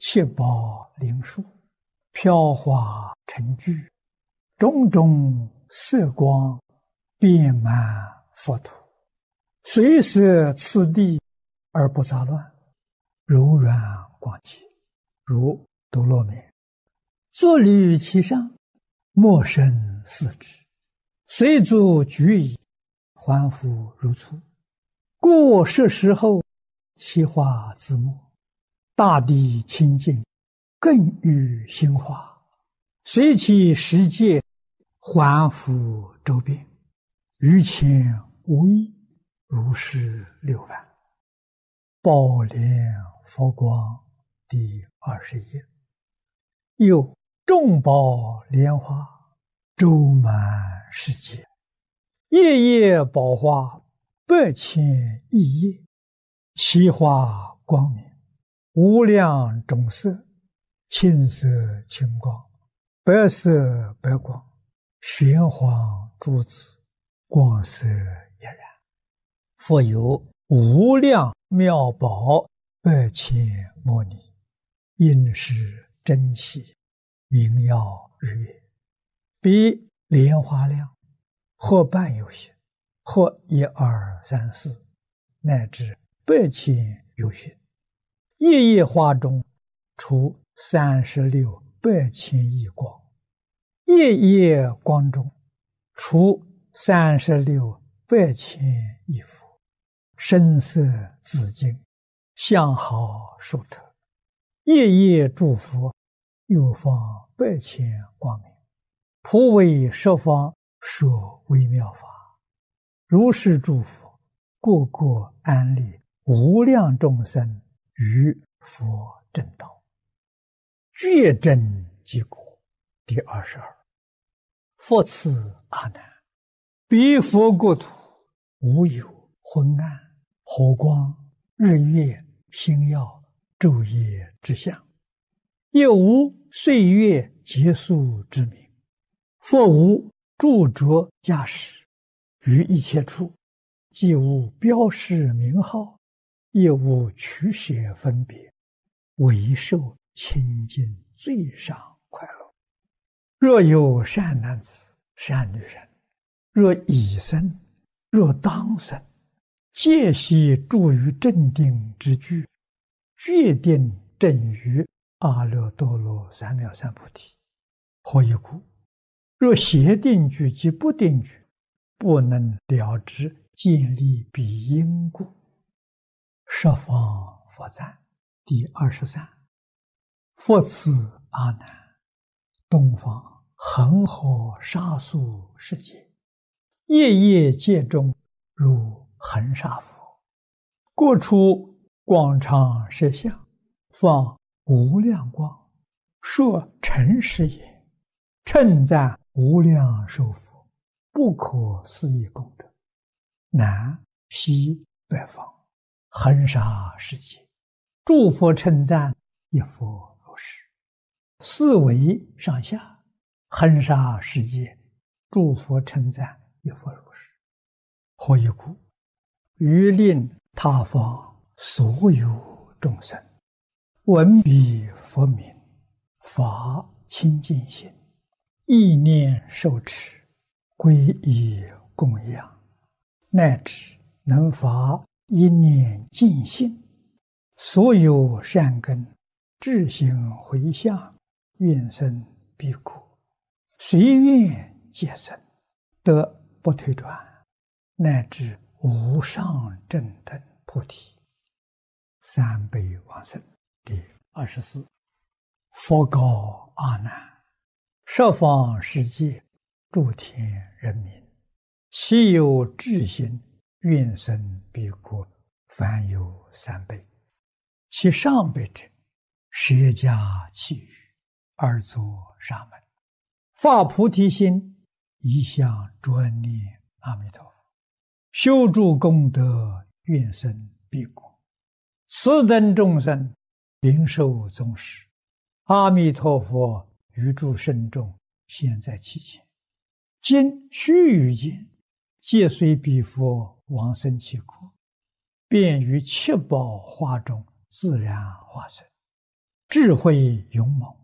七宝灵树，飘花成聚，种种色光，遍满佛土。随舍次第而不杂乱，柔软广洁，如斗罗面。坐立其上，莫生四肢，随足举矣，还复如初。过世时后，其化自没，大地清净，更愈兴化，随其世界，还复周遍，于前无异，如是六番。宝莲佛光第20页。又众宝莲花，周满世界，夜夜宝花8,000亿叶，其花光明，无量种色，青色青光，白色白光，玄黄珠子，光色俨然。复有无量妙宝8,000摩尼，应是珍稀，明耀日月，比莲花量，或半有形，或1、2、3、4，乃至8,000有形。夜夜花中出36 8,000亿光，夜夜光中出36 8,000亿佛，声色紫金，相好殊特。夜夜诸佛，又放8,000光明，普为十方说微妙法。如是诸佛，个个安立无量众生于佛正道，觉真结果。第22。复次阿难，彼佛国土，无有昏暗、火光、日月、星耀、昼夜之相，也无岁月结束之名，复无著着驾驶，于一切处，既无标示名号，也无取舍分别，唯受清净最上快乐。若有善男子、善女人，若已生，若当生，皆悉住于正定之居，决定正于阿耨多罗三藐三菩提。何以故？若邪定居及不定居，不能了知建立彼因故。十方佛赞第23。复次阿难，东方恒河沙数世界，夜夜界中如恒沙佛，各处广长舌相，放无量光，说诚实也，称赞无量寿佛，不可思议功德。南西北方恒沙世界，诸佛称赞，一佛如是。四维上下恒沙世界，诸佛称赞，一佛如是。何以故？于令他方所有众生闻彼佛名，发清净心，意念受持，皈依供养，乃至能发一念净心，所有善根智行回向，愿生彼国，随愿皆生，得不退转，乃至无上正等菩提。三辈往生第24。佛告阿难，十方世界诸天人民，其有智行，愿生彼国，凡有3辈。其上辈者，舍家弃语，而作沙门，发菩提心，一向专念阿弥陀佛，修诸功德，愿生彼国。此等众生，领受宗师，阿弥陀佛于诸圣众现在其前，今须臾间，皆随彼佛往生其国，便于七宝花中自然化身， 智慧勇猛，